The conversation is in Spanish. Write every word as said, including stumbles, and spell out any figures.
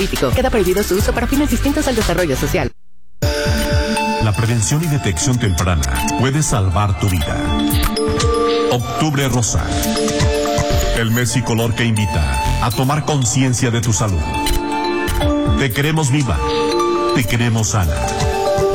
Queda prohibido su uso para fines distintos al desarrollo social. La prevención y detección temprana puede salvar tu vida. Octubre Rosa. El mes y color que invita a tomar conciencia de tu salud. Te queremos viva. Te queremos sana.